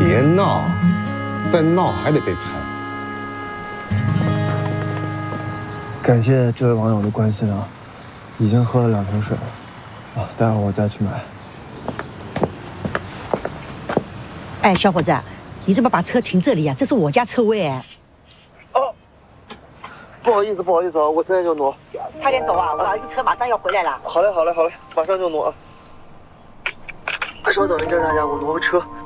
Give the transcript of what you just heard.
别闹，再闹还得被拍。 感谢这位网友的关心啊，已经喝了2瓶水了，待会儿我再去买。 哎，小伙子，你怎么把车停这里呀？这是我家车位哎。 哦，不好意思，我现在就挪。 快点走啊，我儿子车马上要回来了。 好嘞，马上就挪。稍等一阵，大家，我挪个车。